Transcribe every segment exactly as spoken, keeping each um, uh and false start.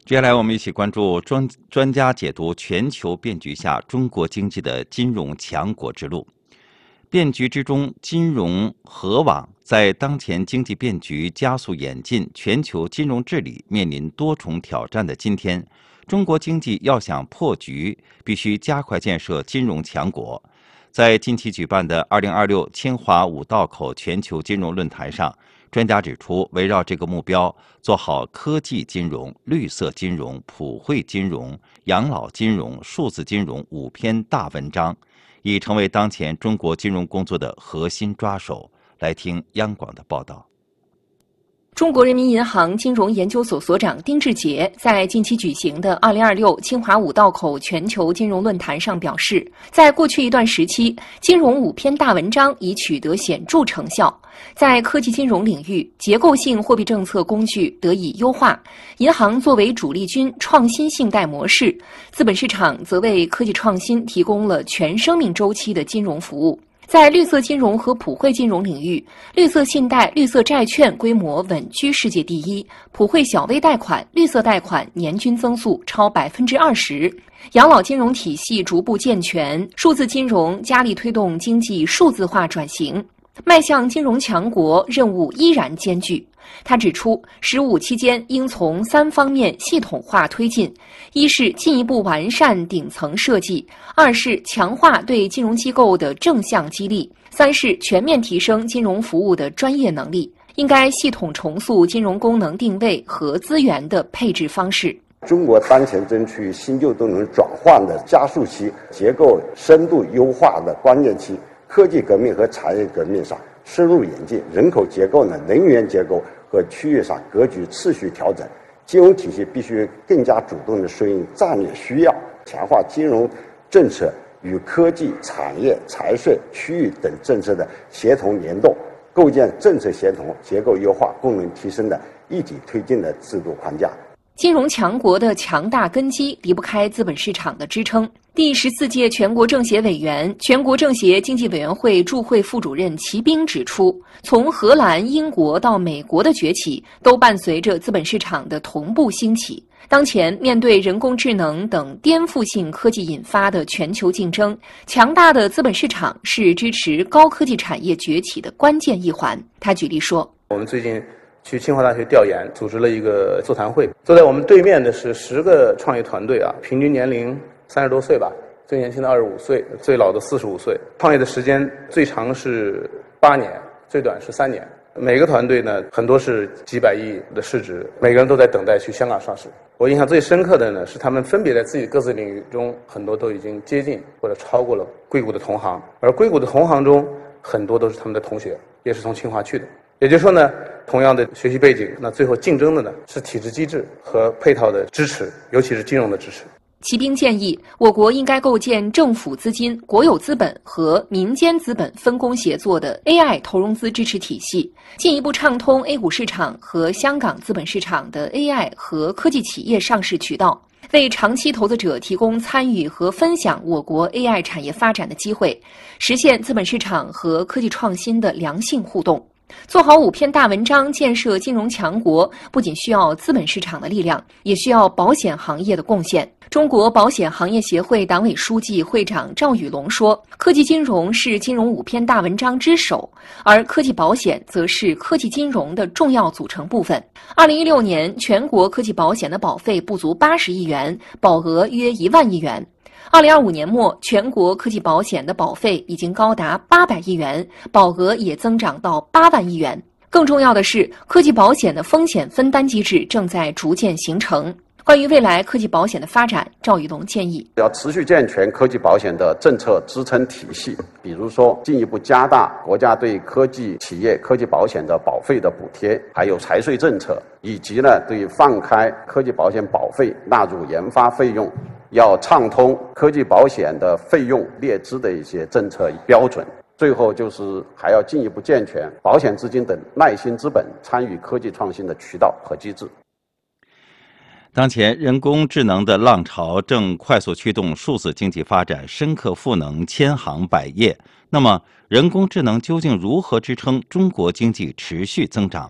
接下来，我们一起关注专专家解读全球变局下中国经济的金融强国之路。变局之中，金融合网在当前经济变局加速演进、全球金融治理面临多重挑战的今天，中国经济要想破局，必须加快建设金融强国。在近期举办的二零二六清华五道口全球金融论坛上，专家指出，围绕这个目标，做好科技金融、绿色金融、普惠金融、养老金融、数字金融五篇大文章，已成为当前中国金融工作的核心抓手。来听央广的报道。 中国人民银行金融研究所所长丁志杰在近期举行的二零二六清华五道口全球金融论坛上表示，在过去一段时期，金融五篇大文章已取得显著成效。在科技金融领域，结构性货币政策工具得以优化，银行作为主力军创新信贷模式，资本市场则为科技创新提供了全生命周期的金融服务。在绿色金融和普惠金融领域，绿色信贷、绿色债券规模稳居世界第一，普惠小微贷款、绿色贷款年均增速超百分之二十，养老金融体系逐步健全，数字金融加力推动经济数字化转型，迈向金融强国任务依然艰巨。他指出，十五期间应从三方面系统化推进：一是进一步完善顶层设计，二是强化对金融机构的正向激励，三是全面提升金融服务的专业能力。应该系统重塑金融功能定位和资源的配置方式。 中国当前正处于新旧动能转换的加速期，结构深度优化的关键期，科技革命和产业革命上深入演进，人口结构呢、能源结构和区域上格局次序调整，金融体系必须更加主动地顺应战略需要，强化金融政策与科技、产业、财税、区域等政策的协同联动，构建政策协同、结构优化、功能提升的一体推进的制度框架。 金融强国的强大根基离不开资本市场的支撑。第十四届全国政协委员、全国政协经济委员会驻会副主任齐兵指出，从荷兰、英国到美国的崛起，都伴随着资本市场的同步兴起。当前面对人工智能等颠覆性科技引发的全球竞争，强大的资本市场是支持高科技产业崛起的关键一环。他举例说， 我们最近去清华大学调研，组织了一个座谈会。坐在我们对面的是十个创业团队啊，平均年龄三十多岁吧，最年轻的二十五岁，最老的四十五岁。创业的时间最长是八年，最短是三年。每个团队呢，很多是几百亿的市值，每个人都在等待去香港上市。我印象最深刻的呢，是他们分别在自己各自领域中，很多都已经接近或者超过了硅谷的同行，而硅谷的同行中，很多都是他们的同学，也是从清华去的。也就是说呢，同样的学习背景，那最后竞争的呢是体制机制和配套的支持，尤其是金融的支持。 齐兵建议，我国应该构建政府资金、国有资本和民间资本分工协作的 A I 投融资支持体系，进一步畅通 A 股市场和香港资本市场的 A I 和科技企业上市渠道，为长期投资者提供参与和分享我国 A I 产业发展的机会，实现资本市场和科技创新的良性互动。做好五篇大文章，建设金融强国，不仅需要资本市场的力量，也需要保险行业的贡献。中国保险行业协会党委书记、会长赵宇龙说，科技金融是金融五篇大文章之首，而科技保险则是科技金融的重要组成部分。二零一六年，全国科技保险的保费不足八十亿元，保额约一万亿元。二零二五年末，全国科技保险的保费已经高达八百亿元，保额也增长到八万亿元。更重要的是，科技保险的风险分担机制正在逐渐形成。关于未来科技保险的发展，赵宇龙建议要持续健全科技保险的政策支撑体系，比如说进一步加大国家对科技企业科技保险的保费的补贴，还有财税政策，以及呢对放开科技保险保费纳入研发费用，要畅通科技保险的费用列支的一些政策标准。最后就是还要进一步健全保险资金等耐心资本参与科技创新的渠道和机制。 当前人工智能的浪潮正快速驱动数字经济发展，深刻赋能千行百业。那么，人工智能究竟如何支撑中国经济持续增长？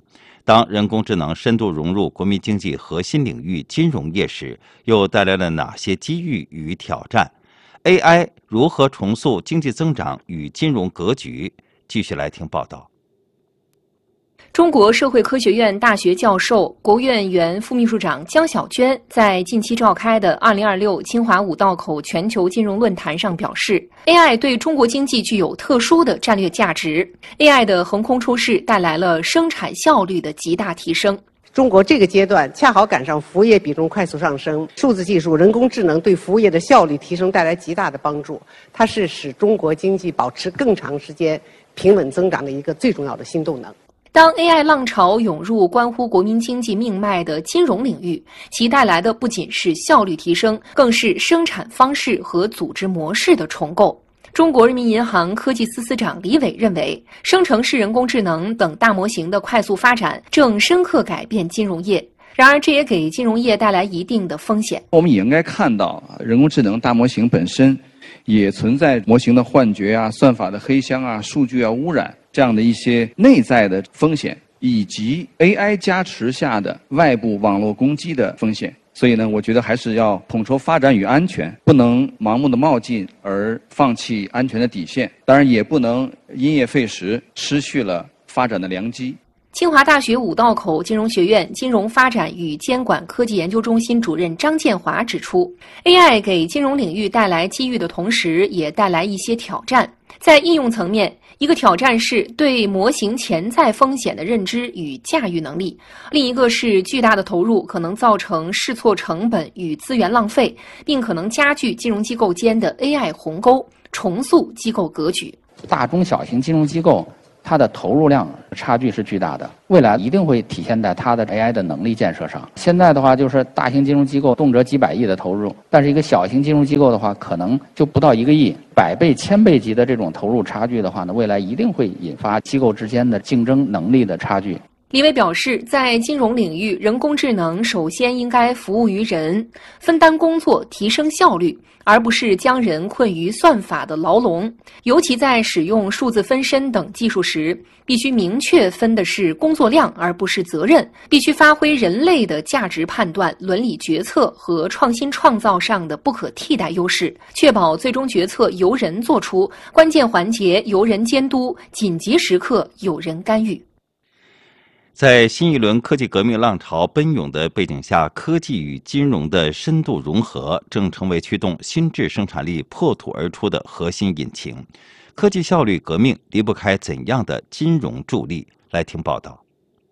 当人工智能深度融入国民经济核心领域金融业时，又带来了哪些机遇与挑战？ A I 如何重塑经济增长与金融格局？继续来听报道。 中国社会科学院大学教授、国务院原副秘书长江晓娟在近期召开的二零二六清华五道口全球金融论坛上表示 ，A I 对中国经济具有特殊的战略价值。A I 的横空出世带来了生产效率的极大提升。 中国这个阶段恰好赶上服务业比重快速上升，数字技术、人工智能对服务业的效率提升带来极大的帮助。它是使中国经济保持更长时间平稳增长的一个最重要的新动能。 当 A I 浪潮涌入关乎国民经济命脉的金融领域，其带来的不仅是效率提升，更是生产方式和组织模式的重构。中国人民银行科技司司长李伟认为，生成式人工智能等大模型的快速发展正深刻改变金融业。然而，这也给金融业带来一定的风险。 我们也应该看到，人工智能大模型本身也存在模型的幻觉啊、算法的黑箱啊、数据啊污染这样的一些内在的风险，以及 A I 加持下的外部网络攻击的风险。所以呢，我觉得还是要统筹发展与安全，不能盲目的冒进而放弃安全的底线，当然也不能因噎废食，失去了发展的良机。 清华大学五道口金融学院金融发展与监管科技研究中心主任张建华指出 ，A I 给金融领域带来机遇的同时，也带来一些挑战。在应用层面，一个挑战是对模型潜在风险的认知与驾驭能力，另一个是巨大的投入可能造成试错成本与资源浪费，并可能加剧金融机构间的 A I 鸿沟，重塑机构格局。 大中小型金融机构它的投入量差距是巨大的，未来一定会体现在它的 A I 的能力建设上。现在的话，就是大型金融机构动辄几百亿的投入，但是一个小型金融机构的话，可能就不到一个亿，百倍、千倍级的这种投入差距的话呢，未来一定会引发机构之间的竞争能力的差距。 李伟表示，在金融领域，人工智能首先应该服务于人，分担工作，提升效率，而不是将人困于算法的牢笼。尤其在使用数字分身等技术时，必须明确分的是工作量，而不是责任，必须发挥人类的价值判断、伦理决策和创新创造上的不可替代优势，确保最终决策由人做出，关键环节由人监督，紧急时刻有人干预。 在新一轮科技革命浪潮奔涌的背景下，科技与金融的深度融合正成为驱动新质生产力破土而出的核心引擎。科技效率革命离不开怎样的金融助力？来听报道。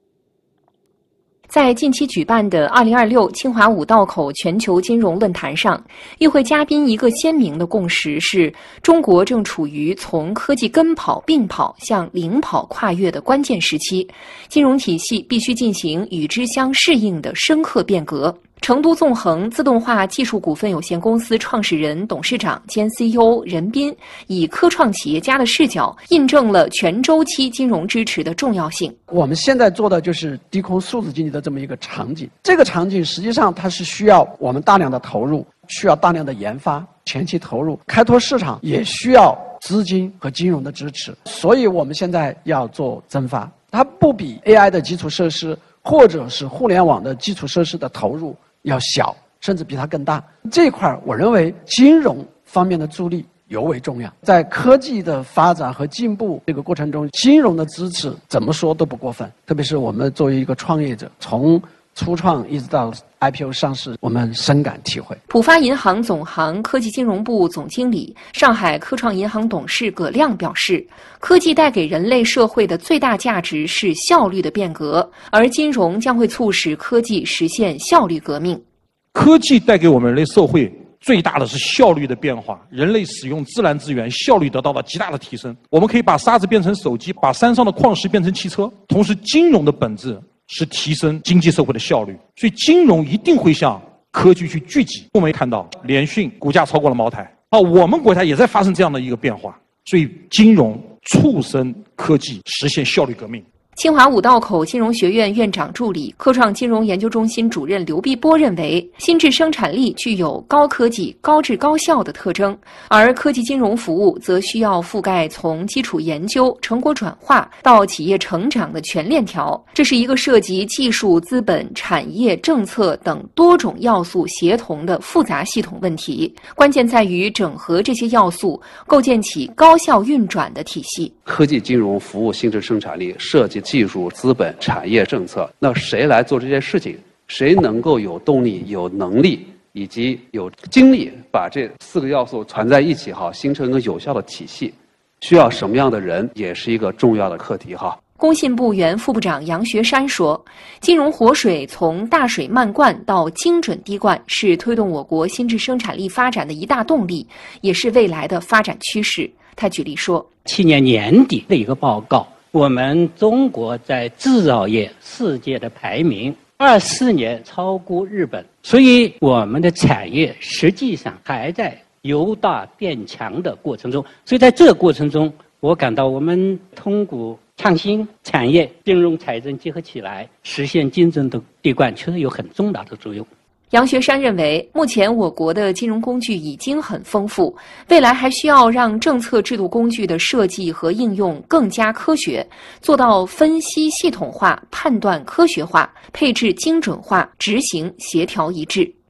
在近期举办的二零二六清华五道口全球金融论坛上，与会嘉宾一个鲜明的共识是，中国正处于从科技跟跑并跑向领跑跨越的关键时期，金融体系必须进行与之相适应的深刻变革。成都纵横自动化技术股份有限公司创始人、董事长兼 C E O 任斌以科创企业家的视角，印证了全周期金融支持的重要性。 我们现在做的就是低空数字经济的这么一个场景，这个场景实际上它是需要我们大量的投入，需要大量的研发，前期投入，开拓市场也需要资金和金融的支持，所以我们现在要做增发，它不比 A I 的基础设施或者是互联网的基础设施的投入要小，甚至比它更大。这一块我认为金融方面的助力尤为重要。在科技的发展和进步这个过程中，金融的支持怎么说都不过分。特别是我们作为一个创业者，从初创一直到 I P O 上市，我们深感体会。 浦发银行总行科技金融部总经理、上海科创银行董事葛亮表示，科技带给人类社会的最大价值是效率的变革，而金融将会促使科技实现效率革命。 科技带给我们人类社会最大的是效率的变化，人类使用自然资源效率得到了极大的提升。我们可以把沙子变成手机，把山上的矿石变成汽车。同时，金融的本质是提升经济社会的效率，所以金融一定会向科技去聚集。我们也看到联讯股价超过了茅台啊，我们国家也在发生这样的一个变化，所以金融促生科技实现效率革命。 清华五道口金融学院院长助理、科创金融研究中心主任刘碧波认为，新质生产力具有高科技、高质高效的特征，而科技金融服务则需要覆盖从基础研究、成果转化到企业成长的全链条。这是一个涉及技术、资本、产业、政策等多种要素协同的复杂系统问题，关键在于整合这些要素，构建起高效运转的体系。 科技金融服务新质生产力涉及技术、资本、产业、政策，那谁来做这件事情？谁能够有动力、有能力以及有精力把这四个要素团在一起哈，形成一个有效的体系？需要什么样的人，也是一个重要的课题哈。 工信部原副部长杨学山说，金融活水从大水漫灌到精准滴灌，是推动我国新质生产力发展的一大动力，也是未来的发展趋势。他举例说， 去年年底的一个报告，我们中国在制造业世界的排名二四年超过日本，所以我们的产业实际上还在由大变强的过程中。所以在这个过程中，我感到我们通过创新产业、金融、财政结合起来，实现精准的滴灌，确实有很重大的作用。 杨学山认为，目前我国的金融工具已经很丰富，未来还需要让政策制度工具的设计和应用更加科学，做到分析系统化、判断科学化、配置精准化、执行协调一致。